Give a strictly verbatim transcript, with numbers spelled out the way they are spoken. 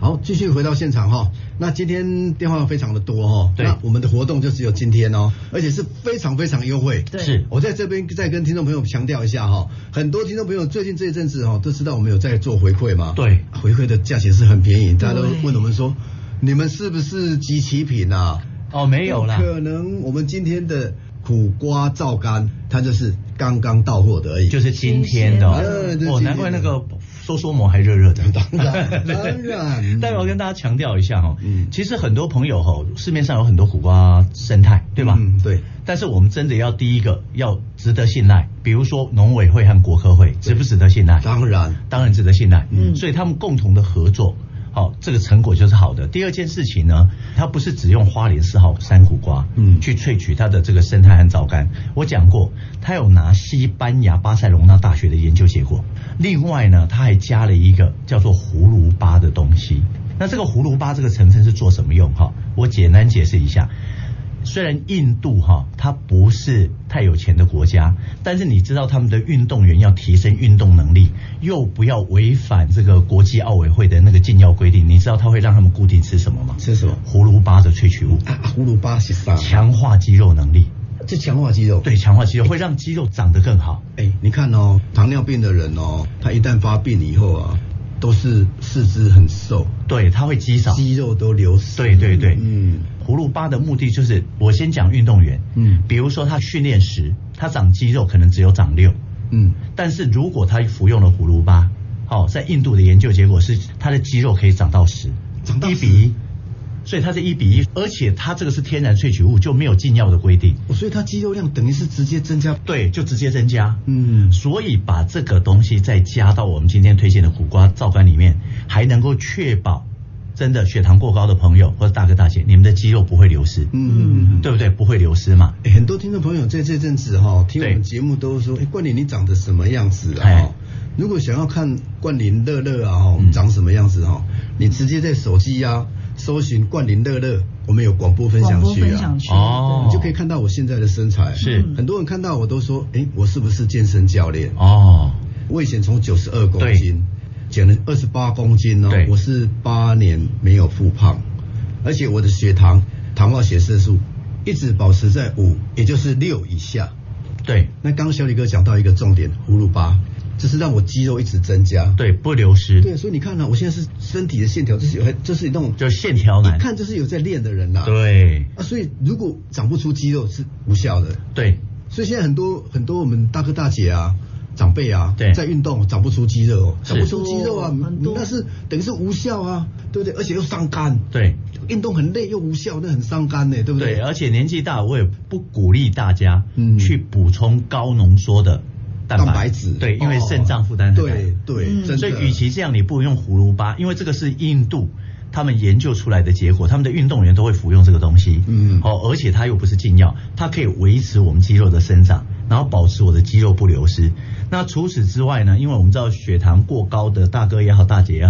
好，继续回到现场哈。那今天电话非常的多哈， 对， 那我们的活动就只有今天哦，而且是非常非常优惠。 对，是我在这边再跟听众朋友强调一下哈，很多听众朋友最近这一阵子哈都知道我们有在做回馈嘛， 对， 回馈的价钱是很便宜，大家都问我们说，你们是不是即期品啊？ 哦，没有啦， 可能我们今天的苦瓜皂干，它就是刚刚到货的而已， 就是今天的哦，哦，难怪那个收缩膜还热热的。 当然，当然。 但我要跟大家强调一下哈，嗯，其实很多朋友哈，市面上有很多苦瓜生态，对吧？ 嗯，对。 但是我们真的要第一个要值得信赖，比如说农委会和国科会，值不值得信赖？ 当然， 当然值得信赖。嗯，所以他们共同的合作。好，这个成果就是好的。第二件事情呢，它不是只用花莲四号山苦瓜，嗯，去萃取它的这个生态和皂苷。我讲过，它有拿西班牙巴塞隆纳大学的研究结果。另外呢，它还加了一个叫做葫芦巴的东西。那这个葫芦巴这个成分是做什么用？哈，我简单解释一下。虽然印度哈它不是太有钱的国家，但是你知道他们的运动员要提升运动能力，又不要违反这个国际奥委会的那个禁药规定，你知道他会让他们固定吃什么吗？ 吃什么？ 葫芦巴的萃取物。 啊，葫芦巴是啥？ 强化肌肉能力。 这强化肌肉？ 对，强化肌肉会让肌肉长得更好。 哎，你看哦，糖尿病的人哦，他一旦发病以后啊，都是四肢很瘦， 对，它会肌少， 肌肉都流失。 对对对， 嗯， 葫芦巴的目的就是，我先讲运动员，嗯，比如说他训练时，他长肌肉可能只有长六，嗯，但是如果他服用了葫芦巴，好、哦，在印度的研究结果是，他的肌肉可以长到十， 长到一比一。所以它是一比一，而且它这个是天然萃取物，就没有禁药的规定。 所以它肌肉量等于是直接增加， 对，就直接增加。 嗯， 所以把这个东西再加到我们今天推荐的苦瓜皂苷里面，还能够确保真的血糖过高的朋友或者大哥大姐，你们的肌肉不会流失。嗯，对不对？不会流失嘛。 欸、很多听众朋友在这阵子哈、哦，听我们节目都说，哎、欸，冠霖你长得什么样子啊？哦，如果想要看冠霖乐乐啊，哈、嗯，长什么样子哈，你直接在手机啊。搜寻冠霖乐乐，我们有广播分享区啊， 哦， 你就可以看到我现在的身材。 是， 很多人看到我都说，哎、欸，我是不是健身教练？ 哦， 我以前从九十二公斤减了二十八公斤哦，我是八年没有复胖，而且我的血糖、糖化血色素一直保持在五，也就是六以下。 对， 那刚刚小李哥讲到一个重点，葫芦巴。这是让我肌肉一直增加， 对，不流失。 对，所以你看呢、啊，我现在是身体的线条，这是有，这是一种就是线条男， 一看就是有在练的人啦、啊。 对， 啊，所以如果长不出肌肉是无效的。 对， 所以现在很多很多我们大哥大姐啊、长辈啊， 对， 在运动长不出肌肉，长不出肌肉啊，那是等于是无效啊，对不对？而且又伤肝。 对， 运动很累又无效，那很伤肝呢，对不对？ 对，而且年纪大，我也不鼓励大家嗯去补充高浓缩的。蛋白质， 对，因为肾脏负担很大， 对对、嗯， 所以与其这样，你不如用葫芦巴，因为这个是印度他们研究出来的结果，他们的运动员都会服用这个东西，嗯，哦，而且它又不是禁药，它可以维持我们肌肉的生长，然后保持我的肌肉不流失。那除此之外呢，因为我们知道血糖过高的大哥也好，大姐也好。